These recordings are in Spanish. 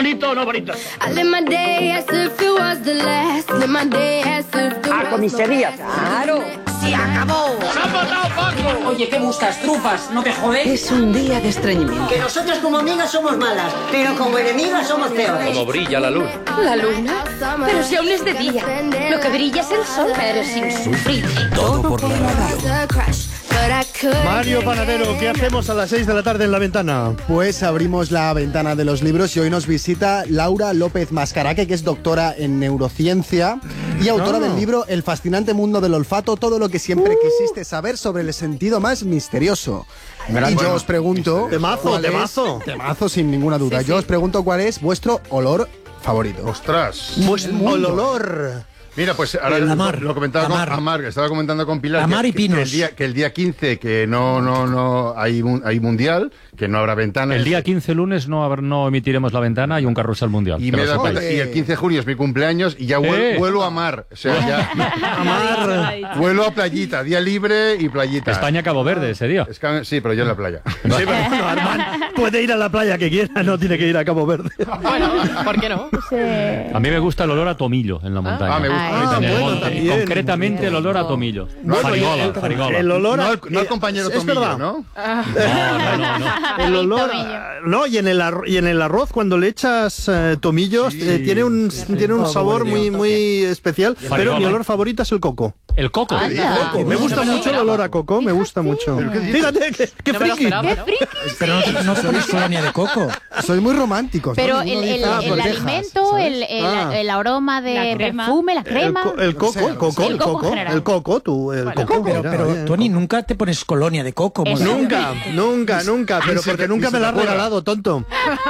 bonito o no bonito. A comisaría, claro. ¡Se acabó! ¡Se ha matado Paco! Oye, ¿qué buscas? ¿Trufas? ¿No te jodes? Es un día de estreñimiento. Que nosotras como amigas somos malas, pero como enemigas somos peores. Como brilla la luna. ¿La luna? Pero si aún es de día. Lo que brilla es el sol. Eres insufrible. Todo por la radio. Mario Panadero, ¿qué hacemos a las 6 de la tarde en La Ventana? Pues abrimos la ventana de los libros y hoy nos visita Laura López Mascaraque, que es doctora en neurociencia y autora del libro El fascinante mundo del olfato, todo lo que siempre quisiste saber sobre el sentido más misterioso. Y yo os pregunto... Temazo, sin ninguna duda. Yo os pregunto cuál es vuestro olor favorito. ¡Ostras! El olor... Mira, pues ahora lo comentaba con Amar, estaba comentando con Pilar Amar y Pinos. que el día 15 que no hay mundial, que no habrá ventana. El día 15 lunes no emitiremos La Ventana y un carrusel mundial. Y, y el 15 de junio es mi cumpleaños y ya vuelo a mar. O sea, ya vuelo a playita, día libre y playita. España-Cabo Verde ese día. Sí, pero yo en la playa. Sí, pero bueno, Armand puede ir a la playa que quiera, no tiene que ir a Cabo Verde. Bueno, ¿por qué no? A mí me gusta el olor a tomillo en la montaña. Me gusta. En el bueno, monte. también. Concretamente el olor a tomillo. Farigola. El olor a... No el compañero es tomillo, verdad. ¿no? No. El olor no, y en el arroz cuando le echas tomillos tiene un sabor muy especial, pero mi olor favorito es el coco. ¿El coco? Me gusta mucho el olor a coco, me gusta mucho. Fíjate, qué friki. Pero no pones colonia de coco. Sois muy románticos. Pero ¿no? el alimento, el aroma de perfume, la crema... El coco. Pero Tony, nunca te pones colonia de coco. Nunca, pero porque nunca me la has regalado, tonto.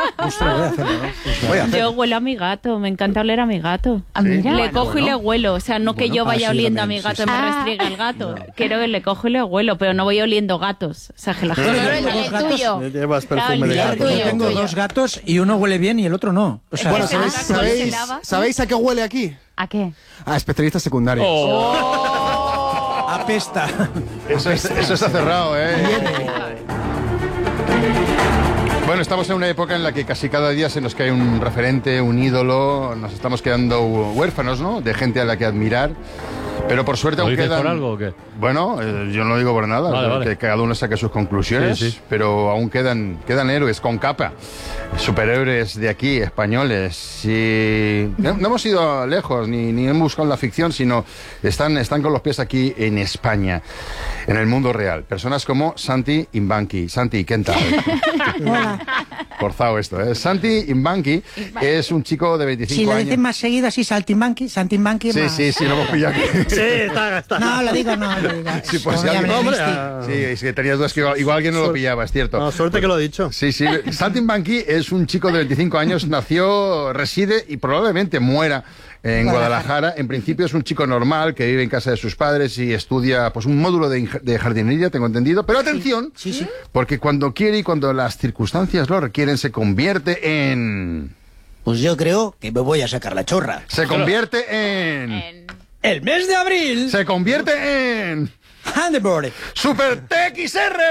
Yo huelo a mi gato, me encanta oler a mi gato. Le cojo y le huelo, o sea, no que yo vaya oliendo a mi gato y me restriegue el gato. Quiero que le cojo y le huelo, pero no voy oliendo gatos. O sea, que la gente... tuyo. Llevas perfume de gato. Yo tengo dos gatos y uno huele bien y el otro no. O sea, Bueno, ¿sabéis a qué huele aquí? ¿A qué? A especialistas secundarios. apesta. Eso está cerrado, ¿eh? Bueno, estamos en una época en la que casi cada día se nos cae un referente, un ídolo, nos estamos quedando huérfanos, ¿no? De gente a la que admirar. Pero por suerte aún quedan... por algo o qué? Bueno, yo no lo digo por nada, vale. Que cada uno saque sus conclusiones, sí. Pero aún quedan héroes con capa, superhéroes de aquí, españoles, y no hemos ido lejos, ni hemos buscado la ficción, sino están con los pies aquí en España, en el mundo real. Personas como Santi Imbanqui. Santi, ¿qué tal? Hola. Forzado esto, ¿eh? Santi Imbanqui es un chico de 25 Si lo años. dicen más seguido así, Santimbanqui más... Sí, lo hemos pillado aquí. Sí, está. No, lo digo. Sí, pues es que tenías dudas que igual alguien no lo pillaba, es cierto. No, suerte que lo he dicho. Sí. Santi Imbanqui es un chico de 25 años, reside y probablemente muera en Guadalajara. En principio es un chico normal que vive en casa de sus padres y estudia pues un módulo de jardinería, tengo entendido. Pero atención, sí. Porque cuando quiere y cuando las circunstancias lo requieren, se convierte en... Pues yo creo que me voy a sacar la chorra. Se convierte en... ¡El mes de abril! Se convierte en... Handleberry. ¡Super TXR!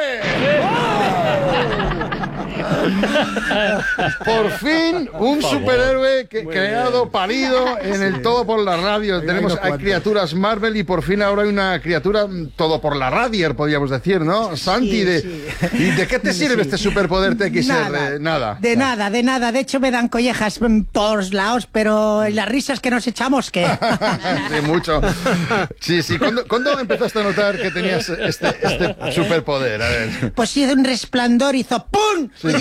Por fin un superhéroe creado, parido en el Todo por la Radio. Hay criaturas Marvel y por fin ahora hay una criatura Todo por la Radio, podríamos decir, ¿no? Santi, ¿y de qué te sirve este superpoder TXR? Nada. De nada. De hecho me dan collejas por los lados, pero las risas que nos echamos, ¿qué? Sí, mucho. Sí. ¿Cuándo empezaste a notar que tenías este superpoder? A ver. Pues sí, de un resplandor hizo ¡pum! Sí.